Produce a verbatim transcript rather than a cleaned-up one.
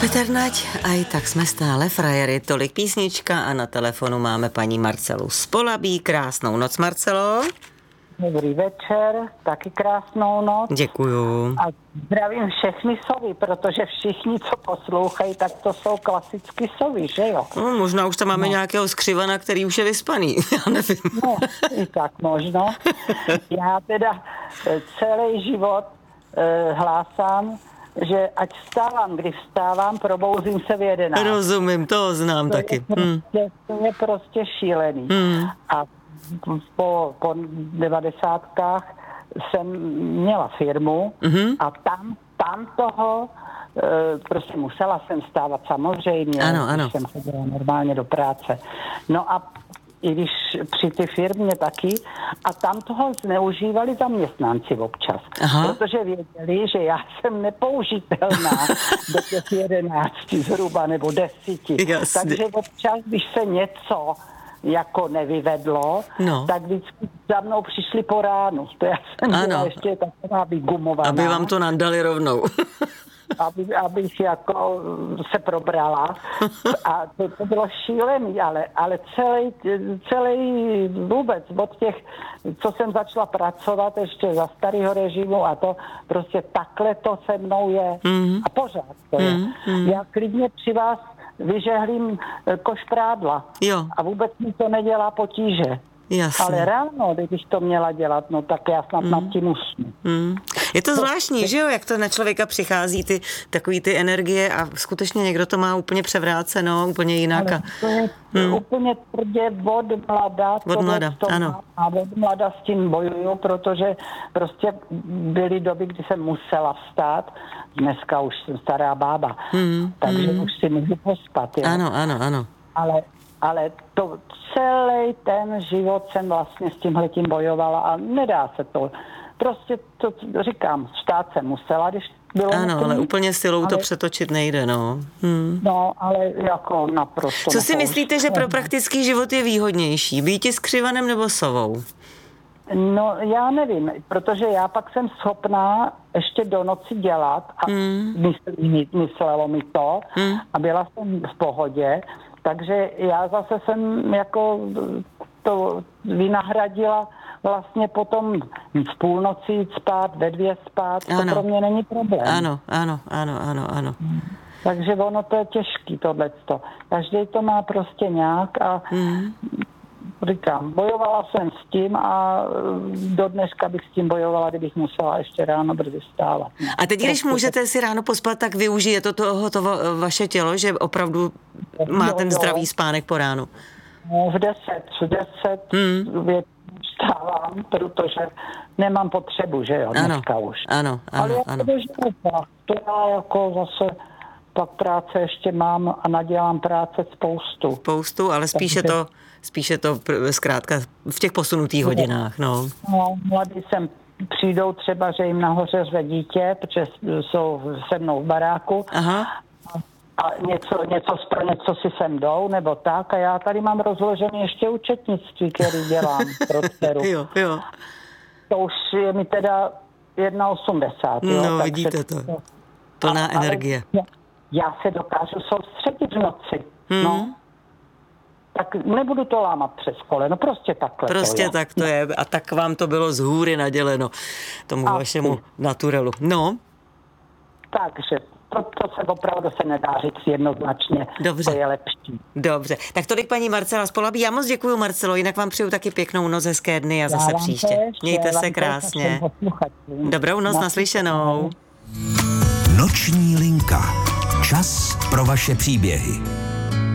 Petr Nať, aj tak jsme stále frajery, tolik písnička a na telefonu máme paní Marcelu z Polabí. Krásnou noc, Marcelo. Dobrý večer, taky krásnou noc. Děkuju. A zdravím všechny sovy, protože všichni, co poslouchají, tak to jsou klasicky sovy, že jo? No, možná už tam máme no. nějakého skřivana, který už je vyspaný, já nevím. No, i tak možno. Já teda celý život eh, hlásám, že ať vstávám, když vstávám, probouzím se v jedenáct. Rozumím, to znám to taky. Je prostě, hmm. To je prostě šílený. Hmm. A po, po devadesátkách jsem měla firmu mm-hmm. a tam, tam toho e, prostě musela jsem stávat samozřejmě, ano, ano. když jsem chodila normálně do práce. No a i když při ty firmě taky, a tam toho zneužívali zaměstnanci občas. Aha. Protože věděli, že já jsem nepoužitelná do těch jedenácti zhruba, nebo desíti. Jasně. Takže občas, když se něco jako nevyvedlo, no. tak vždycky za mnou přišli po ránu. To já jsem ano. byla ještě taková vygumovaná. Aby vám to nadali rovnou. Aby, abych jako se probrala. A to, to bylo šílený, ale, ale celý, celý vůbec od těch, co jsem začala pracovat ještě za starého režimu a to prostě takhle to se mnou je. Mm-hmm. A pořád to je. Mm-hmm. Já klidně při vás vyžehlím koš prádla. Jo. A vůbec mi to nedělá potíže. Jasně. Ale ráno, když to měla dělat, no tak já snad mm. nad tím usnu. Mm. Je to zvláštní, že jo, jak to na člověka přichází ty takový ty energie a skutečně někdo to má úplně převráceno, úplně jinak. Ale to je mm. úplně tvrdě od mlada. Od mlada, ano. A od mlada s tím bojuju, protože prostě byly doby, kdy jsem musela vstát. Dneska už jsem stará bába, mm. takže mm. už si můžu pospat. Jo? Ano, ano, ano. Ale Ale to celý ten život jsem vlastně s tímhletím bojovala a nedá se to. Prostě to říkám, vstát jsem musela, když bylo ano, nutný, ale úplně silou ale, to přetočit nejde, no. Hmm. No, ale jako naprosto. Co si myslíte, že pro praktický život je výhodnější? Býti s křivanem nebo sovou? No, já nevím, protože já pak jsem schopná ještě do noci dělat a hmm. mysl, myslelo mi to hmm. a byla jsem v pohodě. Takže já zase jsem jako to vynahradila vlastně potom v půlnoci jít spát, ve dvě spát, ano. To pro mě není problém. Ano, ano, ano, ano, ano. Takže ono to je těžký, tohleto. Každý to má prostě nějak a mm. říkám, bojovala jsem s tím a do dneška bych s tím bojovala, kdybych musela ještě ráno brzy vstávat. A teď, když můžete si ráno pospat, tak využije to, toho, to vaše tělo, že opravdu má jo, ten jo. zdravý spánek po ránu? No, v deset, v deset hmm. vstávám, protože nemám potřebu, že jo, dneska ano, už. Ano, ano, ale ano. To já jako zase pak práce ještě mám a nadělám práce spoustu. Spoustu, ale spíše to, spíše to zkrátka v těch posunutých hodinách, no. No, mladí sem přijdou třeba, že jim nahoře řve dítě, protože jsou se mnou v baráku. Aha. A něco, něco, něco si sem jdou, nebo tak. A já tady mám rozložené ještě účetnictví, který dělám pro dceru. Jo, jo. To už je mi teda jedna osmdesát. Jo, no, vidíte to. to. Plná a, energie. Já, já se dokážu soustředit v noci. Hmm. No. Tak nebudu to lámat přes koleno, prostě takhle Prostě to je. tak to je. A tak vám to bylo z hůry naděleno, tomu a vašemu ty. naturelu. No. Takže to, to se opravdu se nedá říct jednoznačně. Dobře. To je lepší. Dobře. Tak tolik paní Marcela z Polabí. Já moc děkuju, Marcelo, jinak vám přeju taky pěknou noc, hezké dny a zase příště. Tež, Mějte se krásně. Dobrou noc, naslyšenou. Noční linka. Čas pro vaše příběhy.